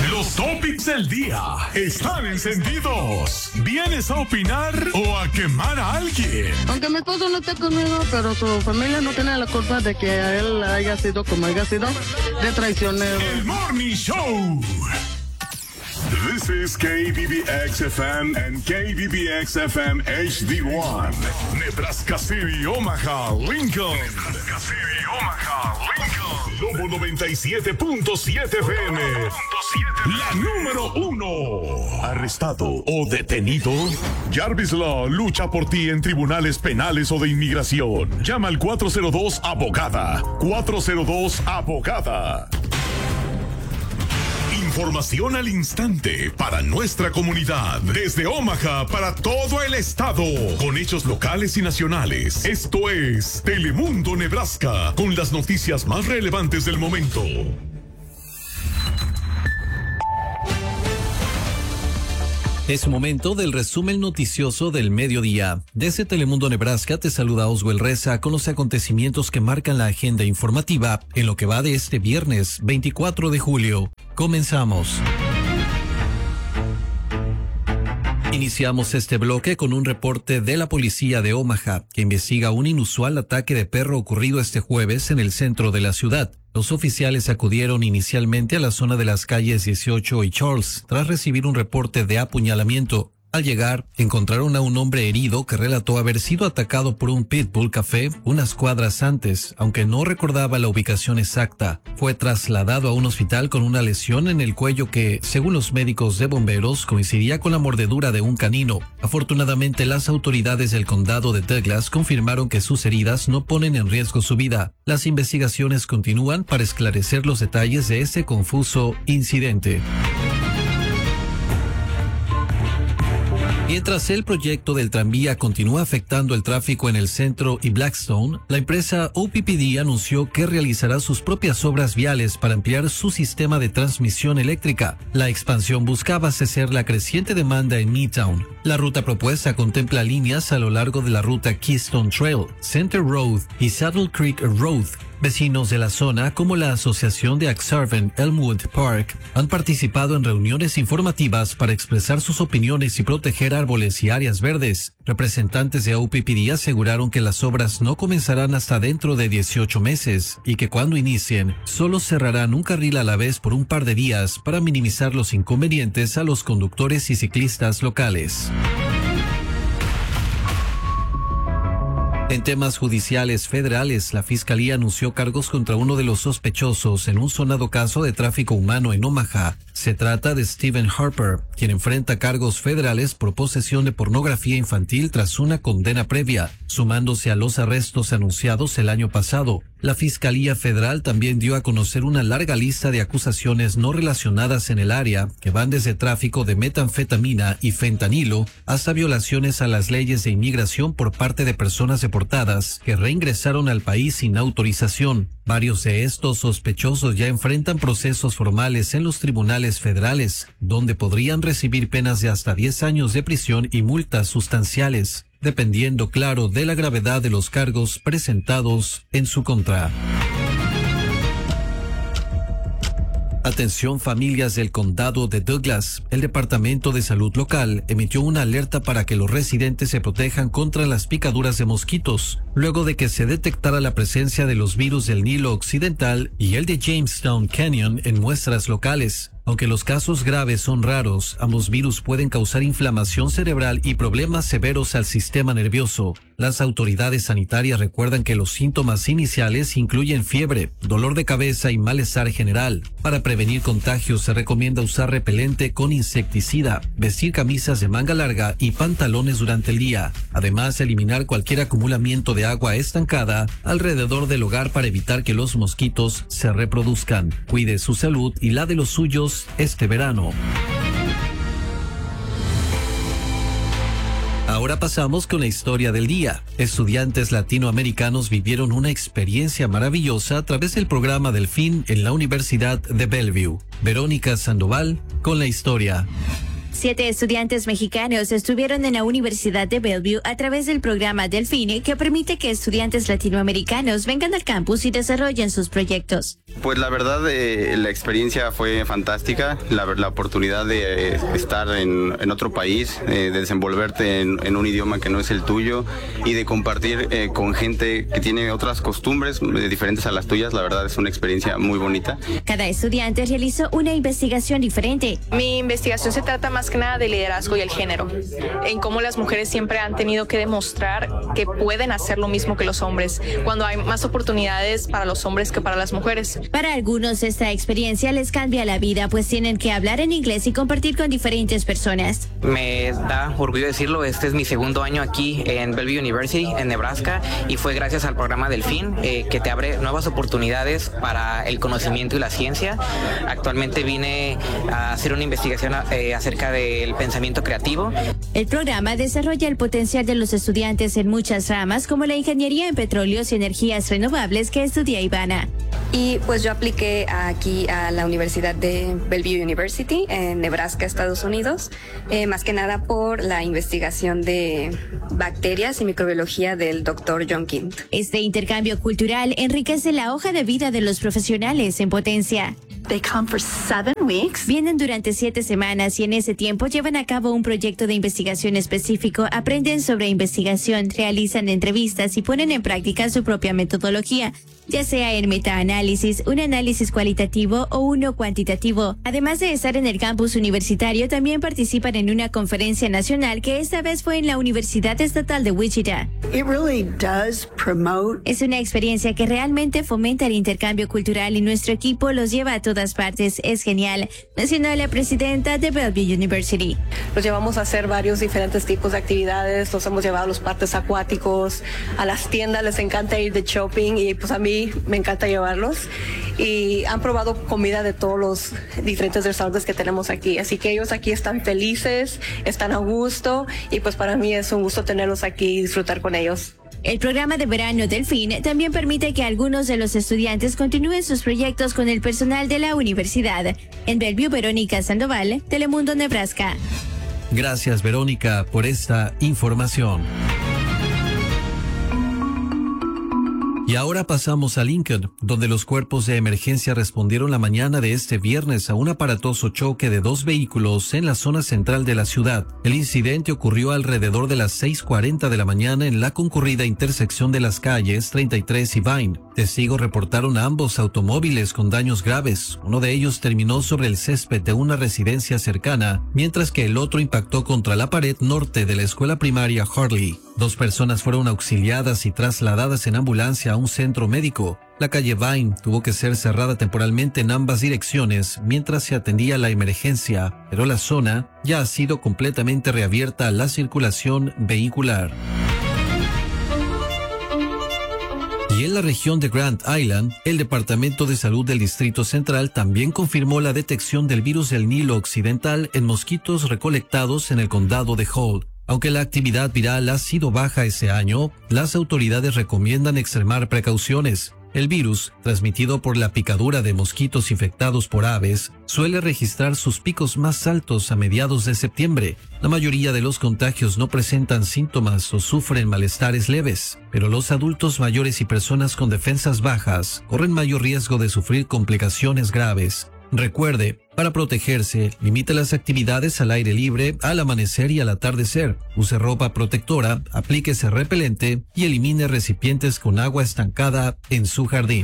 Los topics del día están encendidos. ¿Vienes a opinar o a quemar a alguien? Aunque mi esposo no esté conmigo, pero su familia no tiene la culpa de que a él haya sido como haya sido, de traicionero. El Morning Show. This is KBBX-FM and KBBX-FM HD1. Nebraska City, Omaha, Lincoln. Nebraska City, Omaha, Lincoln. Lobo 97.7 FM. La número 1. ¿Arrestado o detenido? Jarvis Law lucha por ti en tribunales penales o de inmigración. Llama al 402-ABOGADA. 402-ABOGADA. Información al instante para nuestra comunidad. Desde Omaha para todo el estado. Con hechos locales y nacionales. Esto es Telemundo Nebraska. Con las noticias más relevantes del momento. Es momento del resumen noticioso del mediodía. Desde Telemundo Nebraska te saluda Oswell Reza con los acontecimientos que marcan la agenda informativa en lo que va de este viernes 24 de julio. Comenzamos. Iniciamos este bloque con un reporte de la policía de Omaha que investiga un inusual ataque de perro ocurrido este jueves en el centro de la ciudad. Los oficiales acudieron inicialmente a la zona de las calles 18 y Charles tras recibir un reporte de apuñalamiento. Al llegar, encontraron a un hombre herido que relató haber sido atacado por un pitbull café unas cuadras antes, aunque no recordaba la ubicación exacta. Fue trasladado a un hospital con una lesión en el cuello que, según los médicos de bomberos, coincidía con la mordedura de un canino. Afortunadamente, las autoridades del condado de Douglas confirmaron que sus heridas no ponen en riesgo su vida. Las investigaciones continúan para esclarecer los detalles de este confuso incidente. Mientras el proyecto del tranvía continúa afectando el tráfico en el centro y Blackstone, la empresa OPPD anunció que realizará sus propias obras viales para ampliar su sistema de transmisión eléctrica. La expansión busca abastecer la creciente demanda en Midtown. La ruta propuesta contempla líneas a lo largo de la ruta Keystone Trail, Center Road y Saddle Creek Road. Vecinos de la zona, como la Asociación de Ak-Sar-Ben Elmwood Park, han participado en reuniones informativas para expresar sus opiniones y proteger árboles y áreas verdes. Representantes de OPPD aseguraron que las obras no comenzarán hasta dentro de 18 meses y que cuando inicien, solo cerrarán un carril a la vez por un par de días para minimizar los inconvenientes a los conductores y ciclistas locales. En temas judiciales federales, la Fiscalía anunció cargos contra uno de los sospechosos en un sonado caso de tráfico humano en Omaha. Se trata de Stephen Harper, quien enfrenta cargos federales por posesión de pornografía infantil tras una condena previa, sumándose a los arrestos anunciados el año pasado. La Fiscalía Federal también dio a conocer una larga lista de acusaciones no relacionadas en el área, que van desde tráfico de metanfetamina y fentanilo hasta violaciones a las leyes de inmigración por parte de personas deportadas que reingresaron al país sin autorización. Varios de estos sospechosos ya enfrentan procesos formales en los tribunales federales, donde podrían recibir penas de hasta 10 años de prisión y multas sustanciales, dependiendo, claro, de la gravedad de los cargos presentados en su contra. Atención familias del condado de Douglas. El Departamento de Salud local emitió una alerta para que los residentes se protejan contra las picaduras de mosquitos, luego de que se detectara la presencia de los virus del Nilo Occidental y el de Jamestown Canyon en muestras locales. Aunque los casos graves son raros, ambos virus pueden causar inflamación cerebral y problemas severos al sistema nervioso. Las autoridades sanitarias recuerdan que los síntomas iniciales incluyen fiebre, dolor de cabeza y malestar general. Para prevenir contagios se recomienda usar repelente con insecticida, vestir camisas de manga larga y pantalones durante el día. Además, eliminar cualquier acumulamiento de agua estancada alrededor del hogar para evitar que los mosquitos se reproduzcan. Cuide su salud y la de los suyos este verano. Ahora pasamos con la historia del día. Estudiantes latinoamericanos vivieron una experiencia maravillosa a través del programa Delfín en la Universidad de Bellevue. Verónica Sandoval con la historia. 7 estudiantes mexicanos estuvieron en la Universidad de Bellevue a través del programa Delfín, que permite que estudiantes latinoamericanos vengan al campus y desarrollen sus proyectos. Pues la verdad, la experiencia fue fantástica, la oportunidad de estar en otro país, de desenvolverte en un idioma que no es el tuyo y de compartir con gente que tiene otras costumbres diferentes a las tuyas, la verdad es una experiencia muy bonita. Cada estudiante realizó una investigación diferente. Mi investigación se trata más que nada de liderazgo y el género, en cómo las mujeres siempre han tenido que demostrar que pueden hacer lo mismo que los hombres, cuando hay más oportunidades para los hombres que para las mujeres. Para algunos esta experiencia les cambia la vida, pues tienen que hablar en inglés y compartir con diferentes personas. Me da orgullo decirlo, este es mi segundo año aquí en Bellevue University, en Nebraska, y fue gracias al programa Delfín que te abre nuevas oportunidades para el conocimiento y la ciencia. Actualmente vine a hacer una investigación acerca del pensamiento creativo. El programa desarrolla el potencial de los estudiantes en muchas ramas, como la ingeniería en petróleos y energías renovables que estudia Ivana. Y pues yo apliqué aquí a la Universidad de Bellevue University en Nebraska, Estados Unidos, más que nada por la investigación de bacterias y microbiología del Dr. John Kint. Este intercambio cultural enriquece la hoja de vida de los profesionales en potencia. They come for 7 weeks. Vienen durante 7 semanas y en ese tiempo llevan a cabo un proyecto de investigación específico, aprenden sobre investigación, realizan entrevistas y ponen en práctica su propia metodología, ya sea en metaanálisis, un análisis cualitativo o uno cuantitativo. Además de estar en el campus universitario, también participan en una conferencia nacional que esta vez fue en la Universidad Estatal de Wichita. It really does promote. Es una experiencia que realmente fomenta el intercambio cultural y nuestro equipo los lleva a todas partes. Es genial, mencionó la presidenta de Bellevue University. Los llevamos a hacer varios diferentes tipos de actividades, los hemos llevado a los parques acuáticos, a las tiendas, les encanta ir de shopping y pues a mí me encanta llevarlos y han probado comida de todos los diferentes restaurantes que tenemos aquí, así que ellos aquí están felices, están a gusto y pues para mí es un gusto tenerlos aquí y disfrutar con ellos. El programa de verano Delfín también permite que algunos de los estudiantes continúen sus proyectos con el personal de la universidad. En Bellevue, Verónica Sandoval, Telemundo, Nebraska. Gracias, Verónica, por esta información. Y ahora pasamos a Lincoln, donde los cuerpos de emergencia respondieron la mañana de este viernes a un aparatoso choque de 2 vehículos en la zona central de la ciudad. El incidente ocurrió alrededor de las 6:40 de la mañana en la concurrida intersección de las calles 33 y Vine. Testigos reportaron a ambos automóviles con daños graves. Uno de ellos terminó sobre el césped de una residencia cercana, mientras que el otro impactó contra la pared norte de la escuela primaria Harley. 2 personas fueron auxiliadas y trasladadas en ambulancia a un centro médico. La calle Vine tuvo que ser cerrada temporalmente en ambas direcciones mientras se atendía la emergencia, pero la zona ya ha sido completamente reabierta a la circulación vehicular. Y en la región de Grand Island, el Departamento de Salud del Distrito Central también confirmó la detección del virus del Nilo Occidental en mosquitos recolectados en el condado de Hall. Aunque la actividad viral ha sido baja ese año, las autoridades recomiendan extremar precauciones. El virus, transmitido por la picadura de mosquitos infectados por aves, suele registrar sus picos más altos a mediados de septiembre. La mayoría de los contagios no presentan síntomas o sufren malestares leves, pero los adultos mayores y personas con defensas bajas corren mayor riesgo de sufrir complicaciones graves. Recuerde, para protegerse, limite las actividades al aire libre al amanecer y al atardecer. Use ropa protectora, aplíquese repelente y elimine recipientes con agua estancada en su jardín.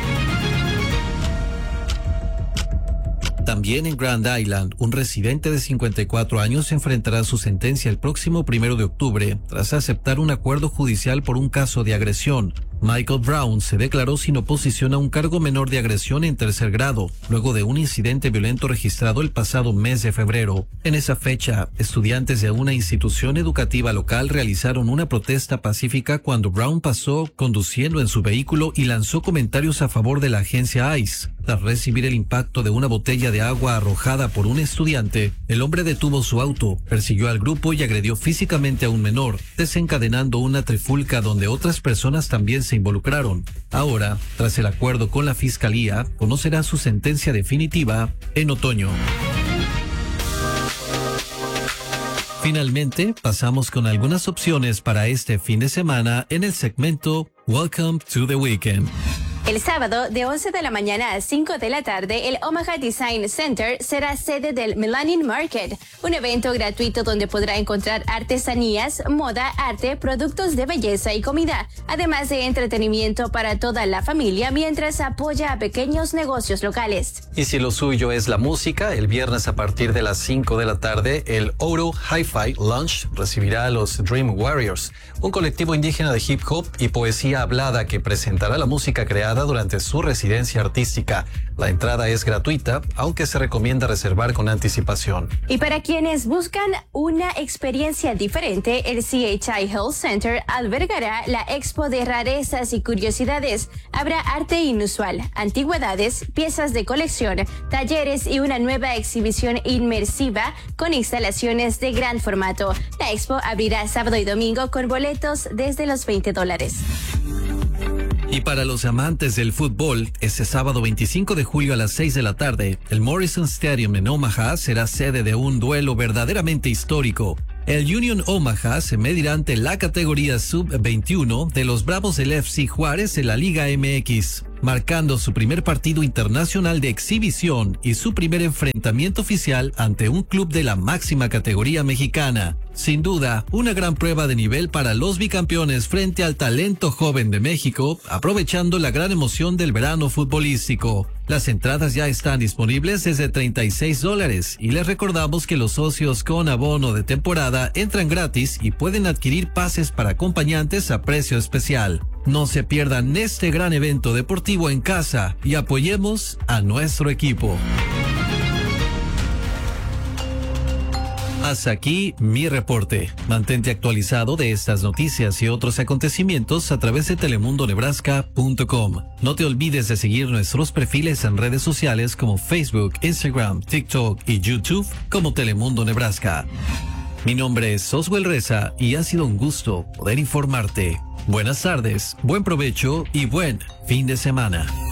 También en Grand Island, un residente de 54 años enfrentará su sentencia el próximo 1 de octubre tras aceptar un acuerdo judicial por un caso de agresión. Michael Brown se declaró sin oposición a un cargo menor de agresión en 3er grado, luego de un incidente violento registrado el pasado mes de febrero. En esa fecha, estudiantes de una institución educativa local realizaron una protesta pacífica cuando Brown pasó conduciendo en su vehículo y lanzó comentarios a favor de la agencia ICE. Tras recibir el impacto de una botella de agua arrojada por un estudiante, el hombre detuvo su auto, persiguió al grupo y agredió físicamente a un menor, desencadenando una trifulca donde otras personas también se involucraron. Ahora, tras el acuerdo con la fiscalía, conocerá su sentencia definitiva en otoño. Finalmente, pasamos con algunas opciones para este fin de semana en el segmento Welcome to the Weekend. El sábado, de 11 de la mañana a 5 de la tarde, el Omaha Design Center será sede del Melanin Market, un evento gratuito donde podrá encontrar artesanías, moda, arte, productos de belleza y comida, además de entretenimiento para toda la familia mientras apoya a pequeños negocios locales. Y si lo suyo es la música, el viernes a partir de las 5 de la tarde, el Oro Hi-Fi Lunch recibirá a los Dream Warriors, un colectivo indígena de hip hop y poesía hablada que presentará la música creada durante su residencia artística. La entrada es gratuita, aunque se recomienda reservar con anticipación. Y para quienes buscan una experiencia diferente, el CHI Health Center albergará la Expo de Rarezas y Curiosidades. Habrá arte inusual, antigüedades, piezas de colección, talleres y una nueva exhibición inmersiva con instalaciones de gran formato. La expo abrirá sábado y domingo con boletos desde los $20. Y para los amantes del fútbol, este sábado 25 de julio a las 6 de la tarde, el Morrison Stadium en Omaha será sede de un duelo verdaderamente histórico. El Union Omaha se medirá ante la categoría Sub-21 de los Bravos del FC Juárez en la Liga MX, marcando su primer partido internacional de exhibición y su primer enfrentamiento oficial ante un club de la máxima categoría mexicana. Sin duda, una gran prueba de nivel para los bicampeones frente al talento joven de México, aprovechando la gran emoción del verano futbolístico. Las entradas ya están disponibles desde $36 y les recordamos que los socios con abono de temporada entran gratis y pueden adquirir pases para acompañantes a precio especial. No se pierdan este gran evento deportivo en casa y apoyemos a nuestro equipo. Hasta aquí mi reporte. Mantente actualizado de estas noticias y otros acontecimientos a través de telemundonebraska.com. No te olvides de seguir nuestros perfiles en redes sociales como Facebook, Instagram, TikTok y YouTube como Telemundo Nebraska. Mi nombre es Oswell Reza y ha sido un gusto poder informarte. Buenas tardes, buen provecho y buen fin de semana.